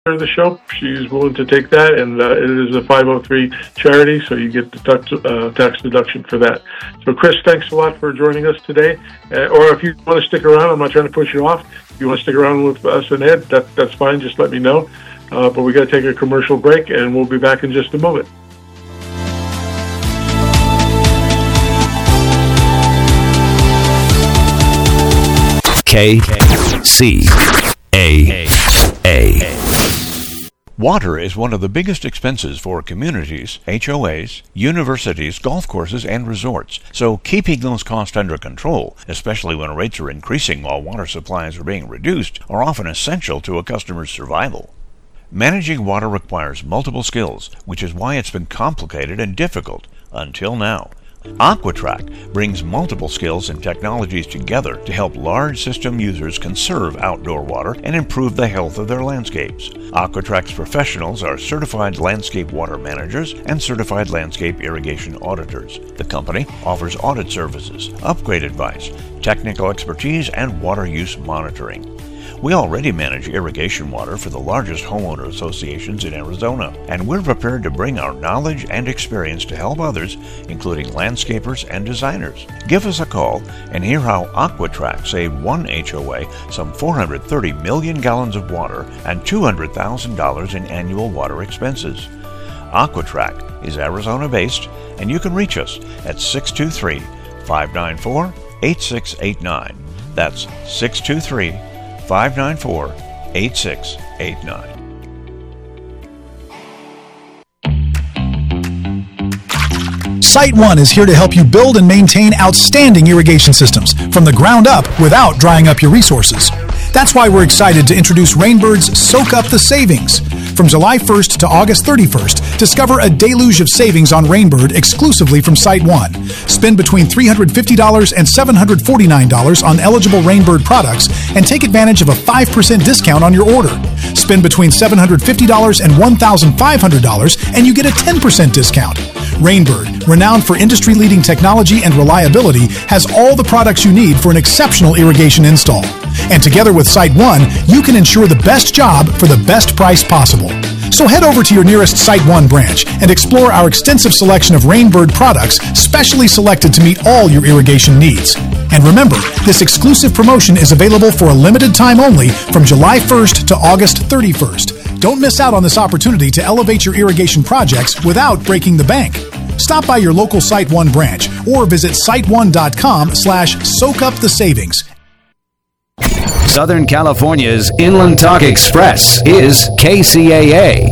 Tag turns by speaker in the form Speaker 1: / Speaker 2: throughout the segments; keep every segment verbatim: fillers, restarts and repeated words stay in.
Speaker 1: of the show, she's willing to take that, and uh, it is a five oh three charity, so you get the tax, uh, tax deduction for that. So, Chris, thanks a lot for joining us today. Uh, or if you want to stick around, I'm not trying to push you off. If you want to stick around with us and Ed, that, that's fine. Just let me know. Uh, but we got to take a commercial break, and we'll be back in just a moment.
Speaker 2: K C A A. Water is one of the biggest expenses for communities, H O As, universities, golf courses, and resorts. So keeping those costs under control, especially when rates are increasing while water supplies are being reduced, are often essential to a customer's survival. Managing water requires multiple skills, which is why it's been complicated and difficult until now. Aqua-Track brings multiple skills and technologies together to help large system users conserve outdoor water and improve the health of their landscapes. Aqua-Track's professionals are certified landscape water managers and certified landscape irrigation auditors. The company offers audit services, upgrade advice, technical expertise, and water use monitoring. We already manage irrigation water for the largest homeowner associations in Arizona, and we're prepared to bring our knowledge and experience to help others, including landscapers and designers. Give us a call and hear how Aqua-Track saved one H O A some four hundred thirty million gallons of water and two hundred thousand dollars in annual water expenses. Aqua-Track is Arizona-based, and you can reach us at six two three, five nine four, eight six eight nine. That's six two three, five nine four, eight six eight nine.
Speaker 3: SiteOne is here to help you build and maintain outstanding irrigation systems from the ground up without drying up your resources. That's why we're excited to introduce Rainbird's Soak Up the Savings. From July first to August thirty-first, discover a deluge of savings on Rainbird exclusively from SiteOne. Spend between three hundred fifty dollars and seven hundred forty-nine dollars on eligible Rainbird products and take advantage of a five percent discount on your order. Spend between seven hundred fifty dollars and one thousand five hundred dollars and you get a ten percent discount. Rainbird, renowned for industry-leading technology and reliability, has all the products you need for an exceptional irrigation install. And together with SiteOne, you can ensure the best job for the best price possible. So head over to your nearest SiteOne branch and explore our extensive selection of Rainbird products specially selected to meet all your irrigation needs. And remember, this exclusive promotion is available for a limited time only from July first to August thirty-first. Don't miss out on this opportunity to elevate your irrigation projects without breaking the bank. Stop by your local SiteOne branch or visit siteone.com slash soak up the savings.
Speaker 4: Southern California's Inland Talk Express is K C A A.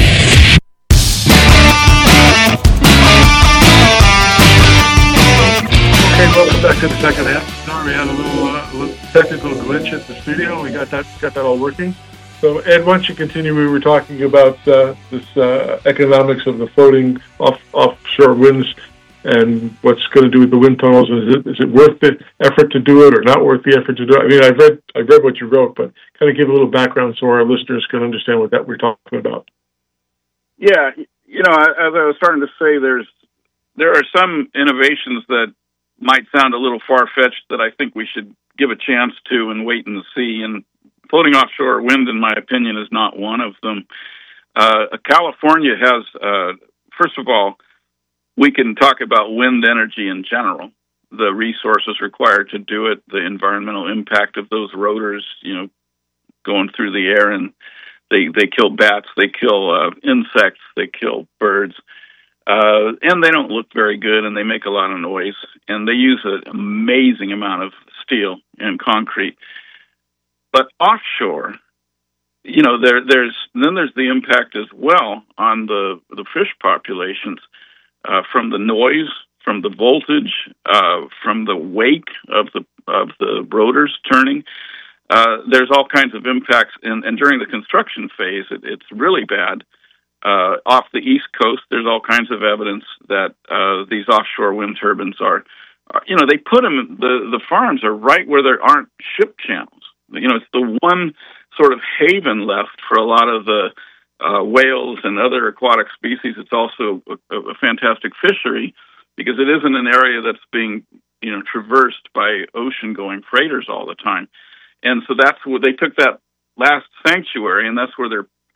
Speaker 1: Okay, welcome back to the second half. Sorry, we had a little, uh, little technical glitch at the studio. We got that got that all working. So, Ed, why don't you continue? We were talking about uh, this uh, economics of the floating off offshore winds and what's going to do with the wind tunnels. Is it is it worth the effort to do it or not worth the effort to do it? I mean, I've read I've read what you wrote, but kind of give a little background so our listeners can understand what that we're talking about.
Speaker 5: Yeah, you know, as I was starting to say, there's there are some innovations that might sound a little far-fetched that I think we should give a chance to and wait and see. And floating offshore wind, in my opinion, is not one of them. Uh, California has, uh, first of all, we can talk about wind energy in general, the resources required to do it, the environmental impact of those rotors, you know, going through the air, and they, they kill bats, they kill uh, insects, they kill birds, uh, and they don't look very good, and they make a lot of noise, and they use an amazing amount of steel and concrete. But offshore, you know, there, there's then there's the impact as well on the the fish populations. Uh, from the noise, from the voltage, uh, from the wake of the of the rotors turning, uh, there's all kinds of impacts. And, and during the construction phase, it, it's really bad. Uh, off the East Coast, there's all kinds of evidence that uh, these offshore wind turbines are, are, you know, they put them. The the farms are right where there aren't ship channels. You know, it's the one sort of haven left for a lot of the Uh, whales and other aquatic species. It's also a, a fantastic fishery because it isn't an area that's being, you know, traversed by ocean-going freighters all the time. And so that's where they took that last sanctuary, and that's where they're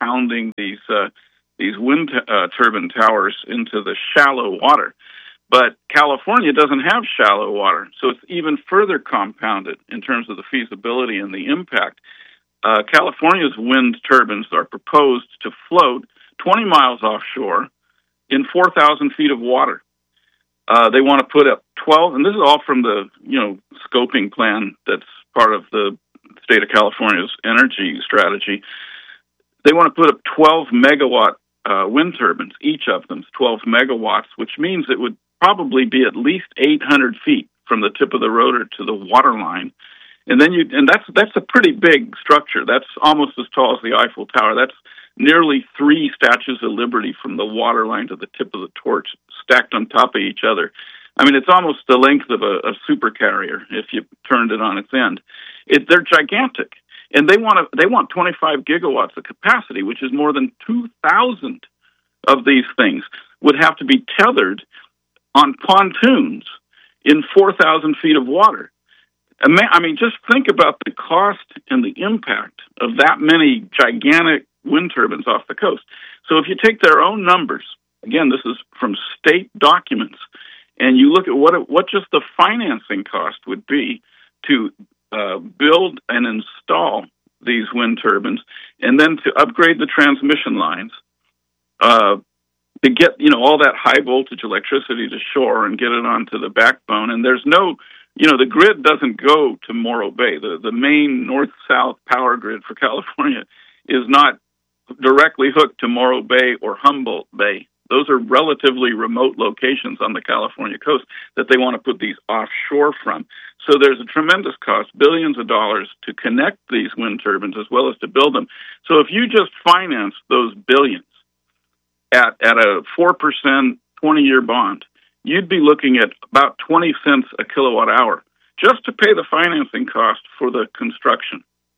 Speaker 5: pounding these uh, these wind uh, turbine towers into the shallow water. But California doesn't have shallow water, so it's even further compounded in terms of the feasibility and the impact. Uh, California's wind turbines are proposed to float twenty miles offshore in four thousand feet of water. Uh, they want to put up twelve, and this is all from the you know scoping plan that's part of the state of California's energy strategy. They want to put up twelve megawatt uh, wind turbines, each of them twelve megawatts, which means it would probably be at least eight hundred feet from the tip of the rotor to the water line. And then you, and that's that's a pretty big structure. That's almost as tall as the Eiffel Tower. That's nearly three Statues of Liberty from the water line to the tip of the torch, stacked on top of each other. I mean, it's almost the length of a, a supercarrier if you turned it on its end. It, they're gigantic, and they want to, they want twenty-five gigawatts of capacity, which is more than two thousand of these things would have to be tethered on pontoons in four thousand feet of water. I mean, just think about the cost and the impact of that many gigantic wind turbines off the coast. So if you take their own numbers, again, this is from state documents, and you look at what it, what just the financing cost would be to uh, build and install these wind turbines, and then to upgrade the transmission lines, uh, to get you know all that high voltage electricity to shore and get it onto the backbone. And there's no You know, the grid doesn't go to Morro Bay. The the main north-south power grid for California is not directly hooked to Morro Bay or Humboldt Bay. Those are relatively remote locations on the California coast that they want to put these offshore from. So there's a tremendous cost, billions of dollars, to connect these wind turbines as well as to build them. So if you just finance those billions at, at a four percent twenty-year bond, you'd be looking at about twenty cents a kilowatt hour just to pay the financing cost for the construction.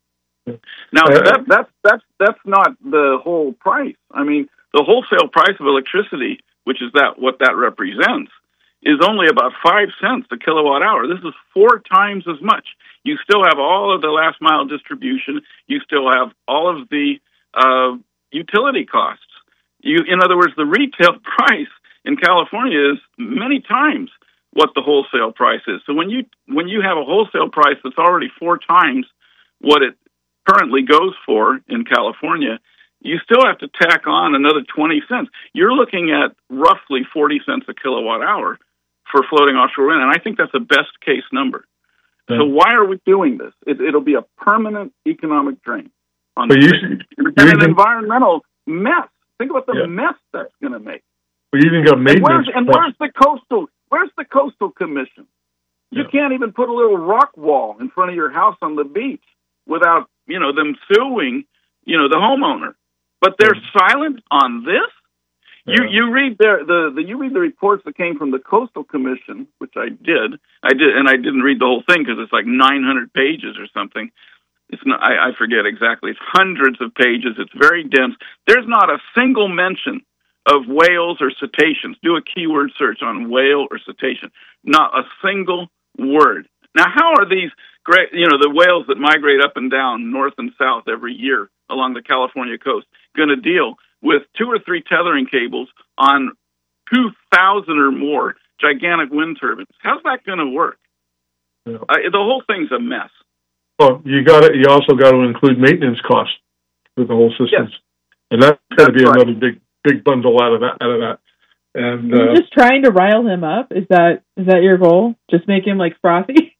Speaker 5: Now,
Speaker 1: uh,
Speaker 5: that, that's, that's, that's not the whole price. I mean, the wholesale price of electricity, which is that what that represents, is only about five cents a kilowatt hour. This is four times as much. You still have all of the last mile distribution. You still have all of the uh, utility costs. You, in other words, the retail price in California is many times what the wholesale price is. So when you when you have a wholesale price that's already four times what it currently goes for in California, you still have to tack on another twenty cents. You're looking at roughly forty cents a kilowatt hour for floating offshore wind, and I think that's a best case number. Yeah. So why are we doing this? It, it'll be a permanent economic drain on
Speaker 1: but
Speaker 5: the
Speaker 1: you,
Speaker 5: and an
Speaker 1: can,
Speaker 5: environmental mess. Think about the
Speaker 1: yeah.
Speaker 5: mess that's going to make.
Speaker 1: We even got maintenance.
Speaker 5: And where's, and where's the coastal? Where's the coastal commission? You yeah. can't even put a little rock wall in front of your house on the beach without you know them suing you know the homeowner. But they're yeah. silent on this. Yeah. You you read the, the the you read the reports that came from the Coastal Commission, which I did. I did, and I didn't read the whole thing because it's like nine hundred pages or something. It's not. I, I forget exactly. It's hundreds of pages. It's very dense. There's not a single mention of whales or cetaceans. Do a keyword search on whale or cetacean. Not a single word. Now, how are these great, you know, the whales that migrate up and down, north and south every year along the California coast, going to deal with two or three tethering cables on two thousand or more gigantic wind turbines? How's that going to work? Yeah. Uh, the whole thing's a mess.
Speaker 1: Well, you got to. You also got to include maintenance costs with the whole systems,
Speaker 5: yes.
Speaker 1: and that's going to be
Speaker 5: right.
Speaker 1: another big, big bundle out of that. Out of that, and
Speaker 6: Are you uh, just trying to rile him up? Is that is that your goal? Just make him like frothy?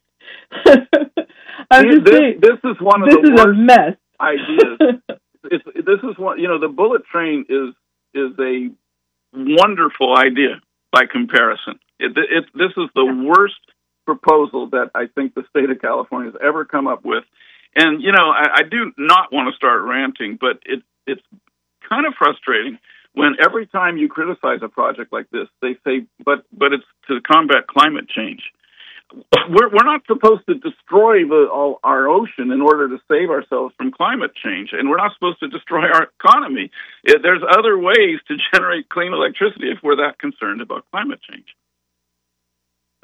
Speaker 6: I'm
Speaker 5: See,
Speaker 6: just
Speaker 5: this,
Speaker 6: saying,
Speaker 5: this is one of
Speaker 6: this
Speaker 5: the
Speaker 6: is
Speaker 5: worst
Speaker 6: a mess.
Speaker 5: ideas. It's, this is one. You know, the bullet train is is a wonderful idea by comparison. It, it, this is the yeah. worst proposal that I think the state of California has ever come up with. And, you know, I, I do not want to start ranting, but it, it's kind of frustrating when every time you criticize a project like this, they say, but but it's to combat climate change. We're, we're not supposed to destroy the, all, our ocean in order to save ourselves from climate change, and we're not supposed to destroy our economy. It, there's other ways to generate clean electricity if we're that concerned about climate change.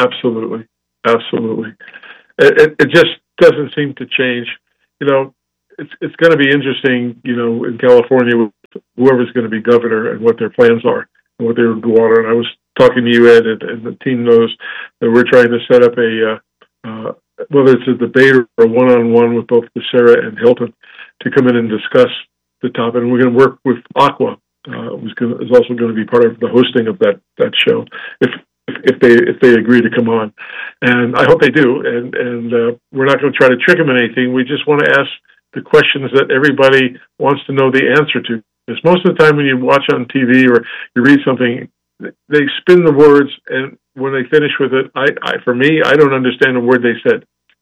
Speaker 1: Absolutely. Absolutely. It, it, it just doesn't seem to change. You know, it's it's going to be interesting, you know, in California, with whoever's going to be governor and what their plans are and what they would do water. And I was talking to you, Ed, and, and the team knows that we're trying to set up a, uh, uh, whether it's a debate or a one-on-one with both Becerra and Hilton to come in and discuss the topic. And we're going to work with Aqua, uh, who's going to, is also going to be part of the hosting of that, that show, if if they if they agree to come on. And I hope they do. And, and uh, we're not going to try to trick them in anything. We just want to ask the questions that everybody wants to know the answer to. Because most of the time when you watch on T V or you read something, they spin the words, and when they finish with it, I, I for me, I don't understand a word they said.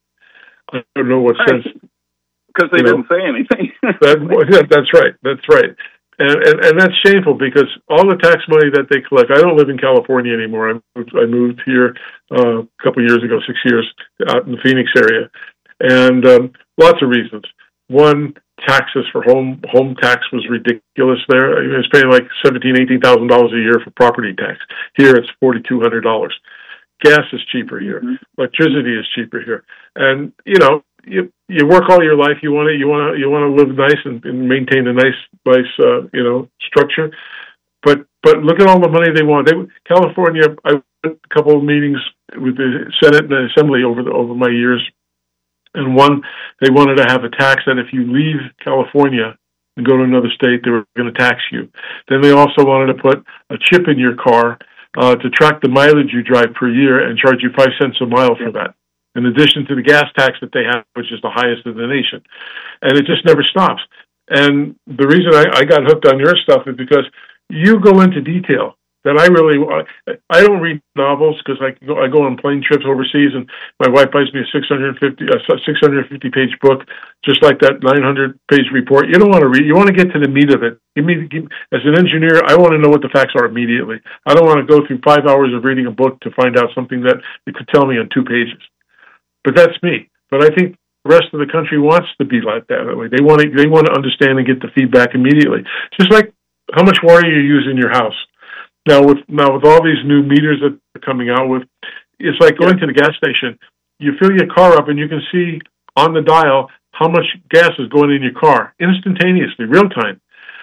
Speaker 1: I don't know what
Speaker 5: right.
Speaker 1: sense.
Speaker 5: Because they didn't know. say anything.
Speaker 1: that, that's right. That's right. And, and and that's shameful, because all the tax money that they collect, I don't live in California anymore. I moved, I moved here uh, a couple of years ago, six years, out in the Phoenix area. And um, lots of reasons. One, taxes for home home tax was ridiculous there. I mean, it's paying like seventeen thousand dollars, eighteen thousand dollars a year for property tax. Here it's four thousand two hundred dollars. Gas is cheaper here. Mm-hmm. Electricity is cheaper here. And, you know, you you work all your life. You want to you want to you want to live nice and, and maintain a nice nice uh, you know structure. But but look at all the money they want. They California. I went to a couple of meetings with the Senate and the Assembly over the over my years, and one they wanted to have a tax that if you leave California and go to another state, they were going to tax you. Then they also wanted to put a chip in your car uh, to track the mileage you drive per year and charge you five cents a mile for that, in addition to the gas tax that they have, which is the highest in the nation. And it just never stops. And the reason I, I got hooked on your stuff is because you go into detail that I really, I don't read novels because I go, I go on plane trips overseas, and my wife buys me a six hundred fifty, a six hundred fifty page book, just like that nine hundred page report. You don't want to read, you want to get to the meat of it. Give me, give, as an engineer, I want to know what the facts are immediately. I don't want to go through five hours of reading a book to find out something that you could tell me on two pages. But that's me. But I think the rest of the country wants to be like that. that way. They want to, they want to understand and get the feedback immediately. Just like how much water you use in your house. Now with now with all these new meters that are coming out with, it's like going to the gas station. You fill your car up and you can see on the dial how much gas is going in your car instantaneously, real time.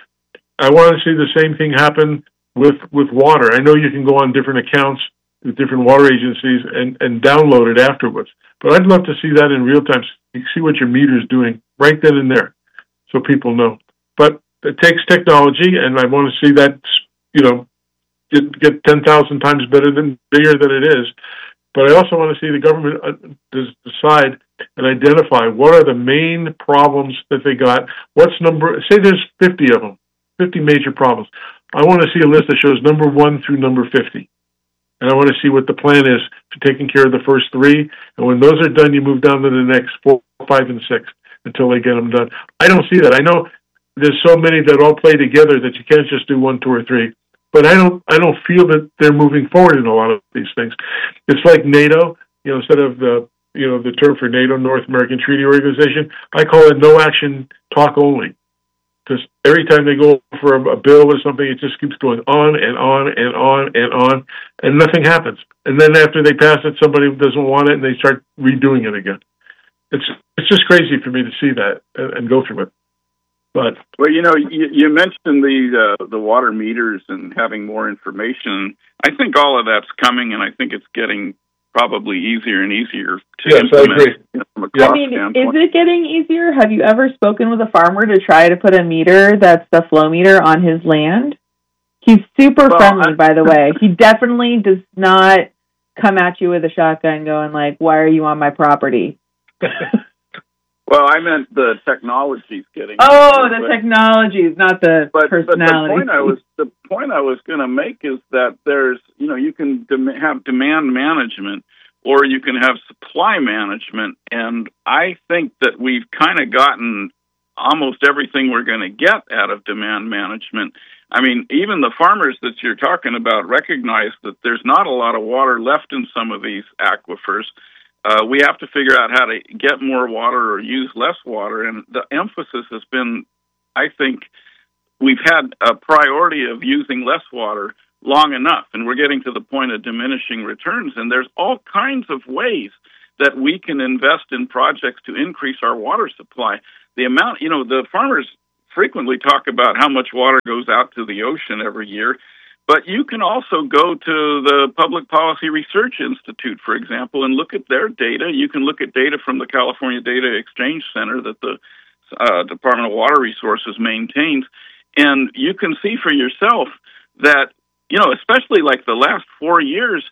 Speaker 1: I want to see the same thing happen with with water. I know you can go on different accounts with different water agencies and, and download it afterwards. But I'd love to see that in real time, so you see what your meter is doing right then and there, so people know. But it takes technology, and I want to see that, you know, get, get ten thousand times better than bigger than it is. But I also want to see the government decide and identify what are the main problems that they got. What's number, say there's fifty of them, fifty major problems. I want to see a list that shows number one through number fifty. And I want to see what the plan is for taking care of the first three. And when those are done, you move down to the next four, five, and six until they get them done. I don't see that. I know there's so many that all play together that you can't just do one, two, or three. But I don't, I don't feel that they're moving forward in a lot of these things. It's like NATO, you know, instead of the, you know, the term for NATO, North American Treaty Organization, I call it no action, talk only. Because every time they go for a, a bill or something, it just keeps going on and on and on and on, and nothing happens. And then after they pass it, somebody doesn't want it, and they start redoing it again. It's it's just crazy for me to see that and, and go through it. But
Speaker 5: well, you know, you, you mentioned the uh, the water meters and having more information. I think all of that's coming, and I think it's getting probably easier and easier to
Speaker 1: yes,
Speaker 5: implement.
Speaker 1: I agree.
Speaker 5: You know, from a
Speaker 6: I
Speaker 5: cost
Speaker 6: mean,
Speaker 5: standpoint.
Speaker 6: is it getting easier? Have you ever spoken with a farmer to try to put a meter that's the flow meter on his land? He's super
Speaker 5: well,
Speaker 6: friendly,
Speaker 5: I,
Speaker 6: by the way. He definitely does not come at you with a shotgun going like, why are you on my property?
Speaker 5: Well, I meant the technology's getting.
Speaker 6: Oh,
Speaker 5: better,
Speaker 6: the
Speaker 5: but,
Speaker 6: technology is not the
Speaker 5: but,
Speaker 6: personality.
Speaker 5: But the point I was the point I was going to make is that there's, you know, you can dem- have demand management, or you can have supply management, and I think that we've kind of gotten almost everything we're going to get out of demand management. I mean, even the farmers that you're talking about recognize that there's not a lot of water left in some of these aquifers. Uh, we have to figure out how to get more water or use less water, and the emphasis has been, I think, we've had a priority of using less water long enough, and we're getting to the point of diminishing returns, and there's all kinds of ways that we can invest in projects to increase our water supply. the amount, you know, the farmers frequently talk about how much water goes out to the ocean every year, but you can also go to the Public Policy Research Institute, for example, and look at their data. You can look at data from the California Data Exchange Center that the uh, Department of Water Resources maintains, and you can see for yourself that, you know, especially like the last four years,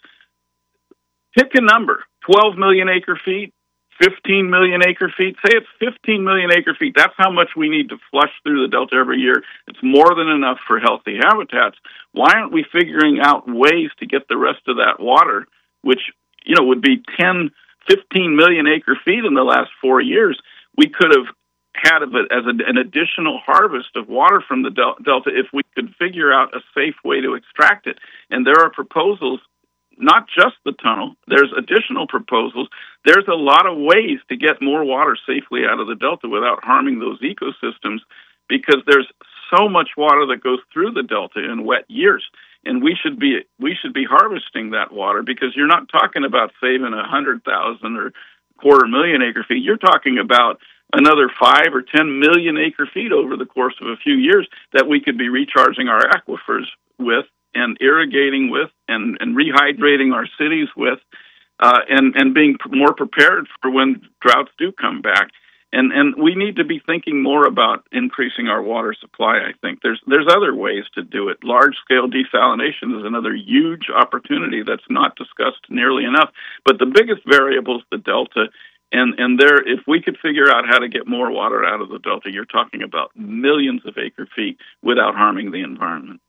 Speaker 5: pick a number, twelve million acre feet, fifteen million acre feet. Say it's fifteen million acre feet. That's how much we need to flush through the Delta every year. It's more than enough for healthy habitats. Why aren't we figuring out ways to get the rest of that water, which, you know, would be ten, fifteen million acre feet in the last four years? We could have had of it as a, an additional harvest of water from the del- Delta if we could figure out a safe way to extract it. And there are proposals, not just the tunnel, there's additional proposals. There's a lot of ways to get more water safely out of the Delta without harming those ecosystems, because there's so much water that goes through the Delta in wet years. And we should be we should be harvesting that water, because you're not talking about saving a hundred thousand or quarter million acre feet. You're talking about another five or ten million acre feet over the course of a few years that we could be recharging our aquifers with, and irrigating with, and, and rehydrating our cities with, uh, and, and being more prepared for when droughts do come back. And and we need to be thinking more about increasing our water supply, I think. There's there's other ways to do it. Large-scale desalination is another huge opportunity that's not discussed nearly enough. But the biggest variable is the Delta. And and there, if we could figure out how to get more water out of the Delta, you're talking about millions of acre feet without harming the environment.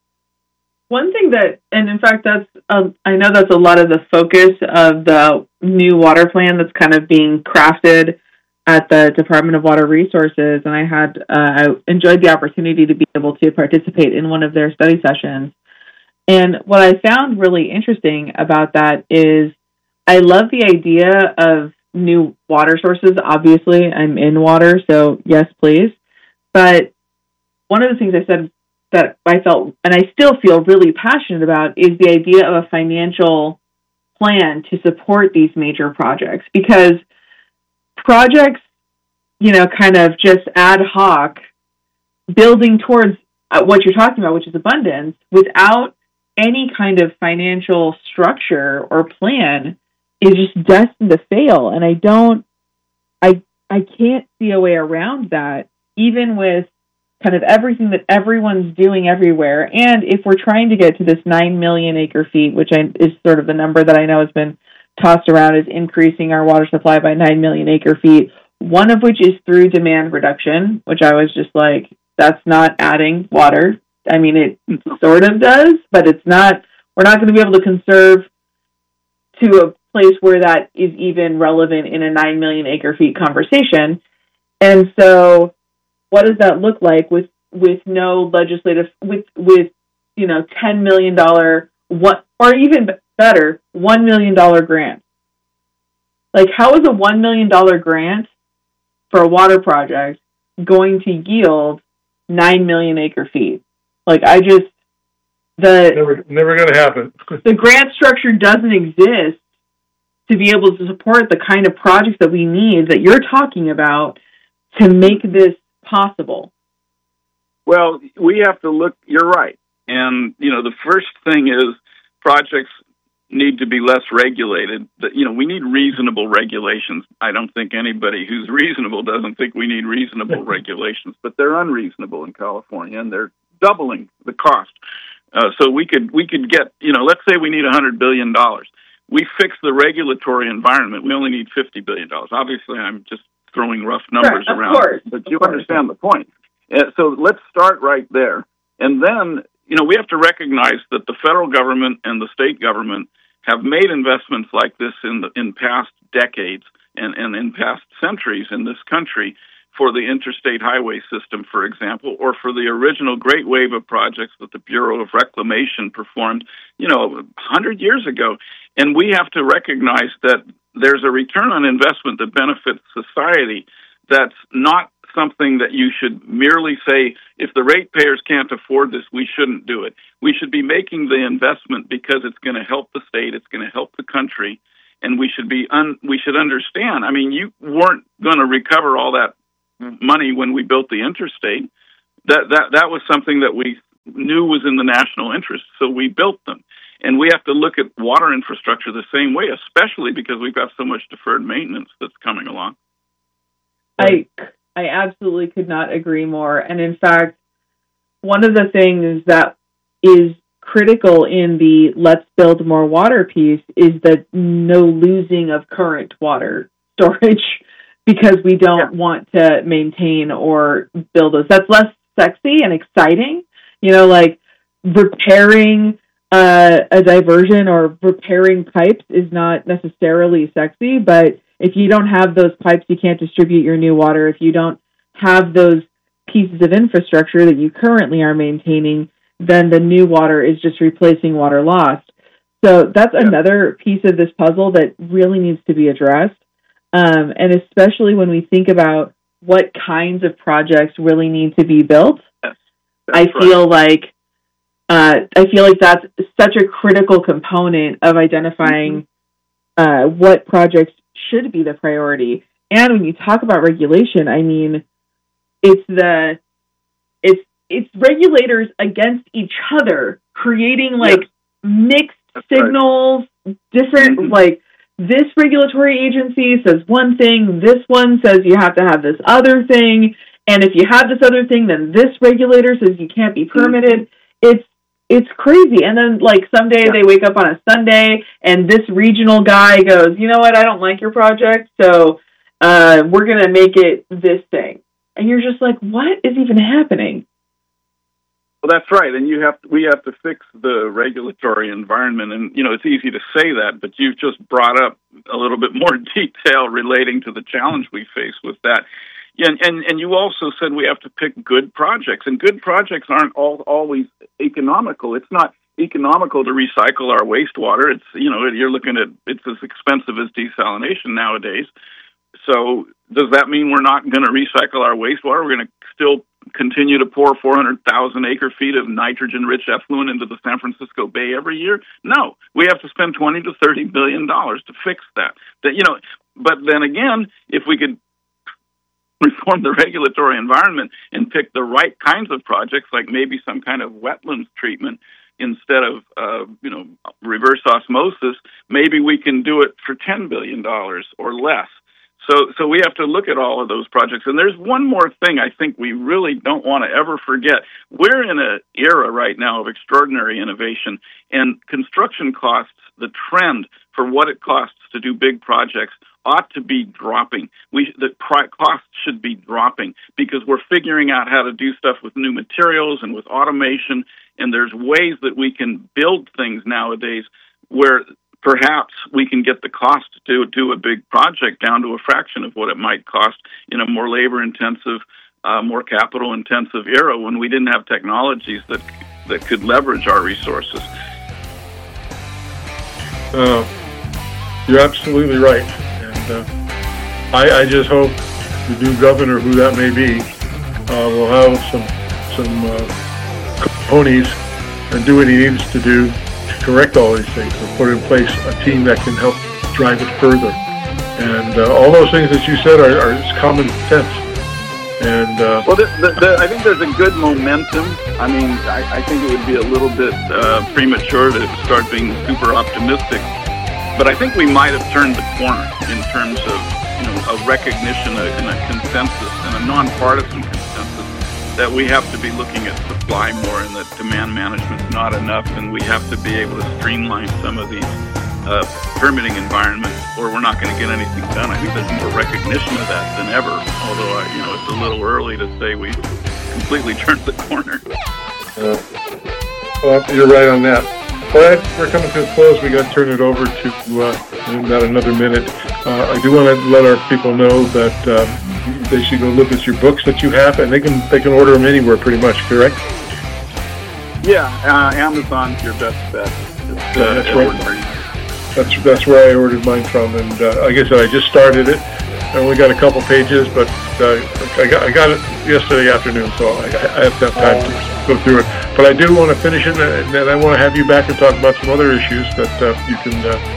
Speaker 6: One thing that, and in fact, that's um, I know that's a lot of the focus of the new water plan that's kind of being crafted at the Department of Water Resources, and I had uh, I enjoyed the opportunity to be able to participate in one of their study sessions. And what I found really interesting about that is I love the idea of new water sources. Obviously, I'm in water, so yes, please. But one of the things I said that I felt, and I still feel really passionate about, is the idea of a financial plan to support these major projects, because projects, you know, kind of just ad hoc, building towards what you're talking about, which is abundance, without any kind of financial structure or plan, is just destined to fail. And I don't, I, I can't see a way around that, even with kind of everything that everyone's doing everywhere. And if we're trying to get to this nine million acre feet, which I, is sort of the number that I know has been tossed around as increasing our water supply by nine million acre feet, one of which is through demand reduction, which I was just like, that's not adding water. I mean, it sort of does, but it's not, we're not going to be able to conserve to a place where that is even relevant in a nine million acre feet conversation. And so what does that look like with, with no legislative, with, with, you know, ten million dollars, what, or even better, one million dollars grant? Like, how is a one million dollars grant for a water project going to yield nine million acre feet? Like, I just, the...
Speaker 1: Never, never going to happen.
Speaker 6: The grant structure doesn't exist to be able to support the kind of projects that we need, that you're talking about, to make this possible.
Speaker 5: Well, we have to look, you're right. And, you know, the first thing is projects need to be less regulated. But, you know, we need reasonable regulations. I don't think anybody who's reasonable doesn't think we need reasonable regulations, but they're unreasonable in California, and they're doubling the cost. Uh, so we could we could get, you know, let's say we need one hundred billion dollars. We fix the regulatory environment, we only need fifty billion dollars. Obviously, I'm just throwing rough numbers
Speaker 6: sure,
Speaker 5: around,
Speaker 6: course,
Speaker 5: but you understand the point. Uh, so let's start right there. And then, you know, we have to recognize that the federal government and the state government have made investments like this in the, in past decades and, and in past centuries in this country for the interstate highway system, for example, or for the original great wave of projects that the Bureau of Reclamation performed, you know, one hundred years ago. And we have to recognize that there's a return on investment that benefits society. That's not something that you should merely say, if the ratepayers can't afford this, we shouldn't do it. We should be making the investment because it's going to help the state, it's going to help the country, and we should be un- we should understand. I mean, you weren't going to recover all that money when we built the interstate. That that that was something that we knew was in the national interest, so we built them. And we have to look at water infrastructure the same way, especially because we've got so much deferred maintenance that's coming along.
Speaker 6: I I absolutely could not agree more. And in fact, one of the things that is critical in the let's build more water piece is the no losing of current water storage, because we don't yeah. want to maintain or build those. That's less sexy and exciting. You know, like repairing uh, a diversion or repairing pipes is not necessarily sexy, but if you don't have those pipes, you can't distribute your new water. If you don't have those pieces of infrastructure that you currently are maintaining, then the new water is just replacing water lost. So that's yeah. another piece of this puzzle that really needs to be addressed. Um, and especially when we think about what kinds of projects really need to be built, yes. I feel right. like uh, I feel like that's such a critical component of identifying mm-hmm. uh, what projects should be the priority. And when you talk about regulation, I mean, it's the it's it's regulators against each other, creating like yes. mixed That's signals, right. different mm-hmm. like this regulatory agency says one thing, this one says you have to have this other thing, and if you have this other thing, then this regulator says you can't be permitted. Mm-hmm. It's it's crazy. And then like someday yeah. they wake up on a Sunday and this regional guy goes, you know what, I don't like your project, so uh, we're going to make it this thing. And you're just like, what is even happening?
Speaker 5: Well, that's right, and you have to, we have to fix the regulatory environment, and you know it's easy to say that, but you've just brought up a little bit more detail relating to the challenge we face with that. Yeah, and, and and you also said we have to pick good projects, and good projects aren't all, always economical. It's not economical to recycle our wastewater. It's you know you're looking at it's as expensive as desalination nowadays. So does that mean we're not going to recycle our wastewater? We're going to still continue to pour four hundred thousand acre feet of nitrogen-rich effluent into the San Francisco Bay every year? No, we have to spend twenty to thirty billion dollars to fix that. That you know, but then again, if we could reform the regulatory environment and pick the right kinds of projects, like maybe some kind of wetlands treatment instead of uh, you know reverse osmosis, maybe we can do it for ten billion dollars or less. So so we have to look at all of those projects. And there's one more thing I think we really don't want to ever forget. We're in an era right now of extraordinary innovation, and construction costs, the trend for what it costs to do big projects, ought to be dropping. We the pri- costs should be dropping because we're figuring out how to do stuff with new materials and with automation, and there's ways that we can build things nowadays where perhaps we can get the cost to do a big project down to a fraction of what it might cost in a more labor-intensive, uh, more capital-intensive era when we didn't have technologies that that could leverage our resources.
Speaker 1: Uh, you're absolutely right. And uh, I, I just hope the new governor, who that may be, uh, will have some, some uh, cojones and do what he needs to do correct all these things and put in place a team that can help drive it further. And uh, all those things that you said are, are common sense. And uh,
Speaker 5: well, the, the, the, I think there's a good momentum. I mean, I, I think it would be a little bit uh, premature to start being super optimistic, but I think we might have turned the corner in terms of you know a recognition and a consensus and a nonpartisan consensus that we have to be looking at supply more and that demand management is not enough, and we have to be able to streamline some of these uh, permitting environments, or we're not going to get anything done. I think there's more recognition of that than ever, although I, you know it's a little early to say we completely turned the corner.
Speaker 1: Uh, well, you're right on that. Well, we're coming to a close. We got to turn it over to uh, in about another minute. Uh, I do want to let our people know that um, they should go look at your books that you have, and they can they can order them anywhere, pretty much. Correct?
Speaker 5: Yeah, uh, Amazon's your best bet. It's, uh,
Speaker 1: yeah, that's right. That's that's where I ordered mine from, and uh, like I said, I just started it. I only got a couple pages, but uh, I got I got it yesterday afternoon, so I, I have to have time to go through it. But I do want to finish it, and then I want to have you back and talk about some other issues that uh, you can uh,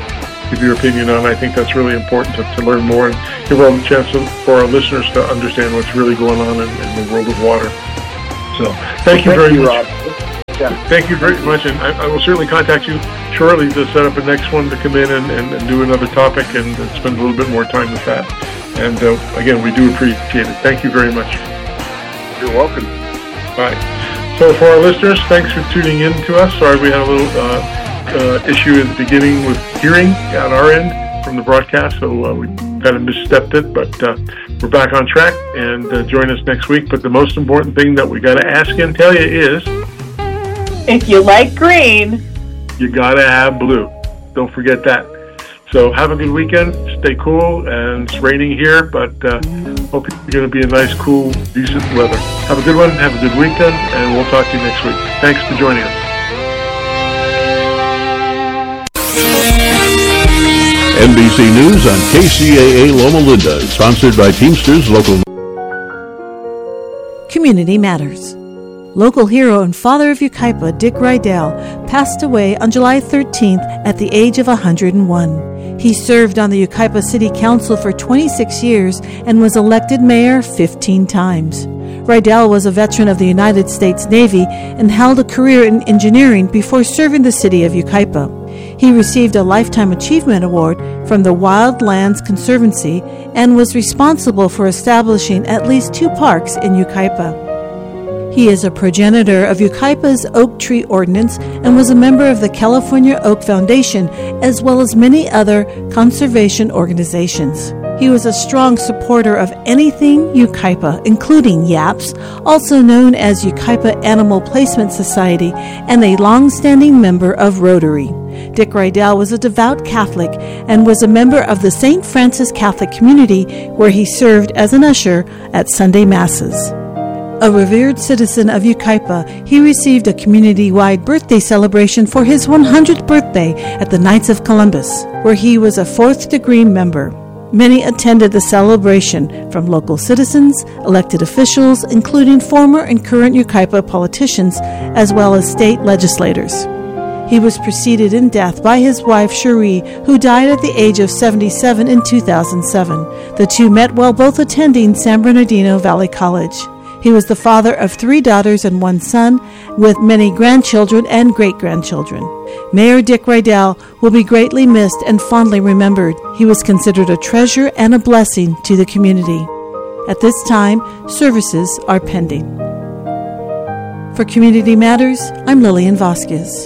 Speaker 1: give your opinion on. I think that's really important to, to learn more and give all the chance to, for our listeners to understand what's really going on in, in the world of water. So thank you
Speaker 7: thank
Speaker 1: very
Speaker 7: you,
Speaker 1: much.
Speaker 7: Rob. Yeah.
Speaker 1: Thank you very much, and I, I will certainly contact you shortly to set up a next one to come in and, and, and do another topic and, and spend a little bit more time with that. And uh, again, we do appreciate it. Thank you very much.
Speaker 7: You're welcome.
Speaker 1: All right. So for our listeners, thanks for tuning in to us. Sorry we had a little uh, uh, issue at the beginning with hearing on our end from the broadcast, so uh, we kind of misstepped it, but uh, we're back on track, and uh, join us next week. But the most important thing that we got to ask and tell you is,
Speaker 6: if you like green,
Speaker 1: you got to have blue. Don't forget that. So have a good weekend. Stay cool. And it's raining here, but uh, hope it's going to be a nice, cool, decent weather. Have a good one. Have a good weekend, and we'll talk to you next week. Thanks for joining us.
Speaker 8: N B C News on K C A A Loma Linda, sponsored by Teamsters Local.
Speaker 9: Community Matters. Local hero and father of Yucaipa, Dick Rydell, passed away on July thirteenth at the age of one hundred one. He served on the Yucaipa City Council for twenty-six years and was elected mayor fifteen times. Rydell was a veteran of the United States Navy and held a career in engineering before serving the city of Yucaipa. He received a Lifetime Achievement Award from the Wildlands Conservancy and was responsible for establishing at least two parks in Yucaipa. He is a progenitor of Yucaipa's Oak Tree Ordinance and was a member of the California Oak Foundation, as well as many other conservation organizations. He was a strong supporter of anything Yucaipa, including YAPS, also known as Yucaipa Animal Placement Society, and a long-standing member of Rotary. Dick Rydell was a devout Catholic and was a member of the Saint Francis Catholic community, where he served as an usher at Sunday Masses. A revered citizen of Yucaipa, he received a community-wide birthday celebration for his one hundredth birthday at the Knights of Columbus, where he was a fourth-degree member. Many attended the celebration, from local citizens, elected officials, including former and current Yucaipa politicians, as well as state legislators. He was preceded in death by his wife, Cherie, who died at the age of seventy-seven in two thousand seven. The two met while both attending San Bernardino Valley College. He was the father of three daughters and one son, with many grandchildren and great-grandchildren. Mayor Dick Rydell will be greatly missed and fondly remembered. He was considered a treasure and a blessing to the community. At this time, services are pending. For Community Matters, I'm Lillian Vasquez.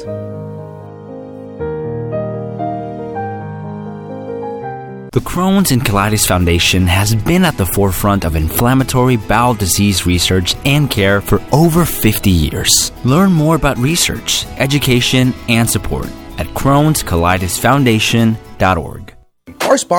Speaker 10: The Crohn's and Colitis Foundation has been at the forefront of inflammatory bowel disease research and care for over fifty years. Learn more about research, education, and support at crohns colitis foundation dot org.
Speaker 11: Our sponsor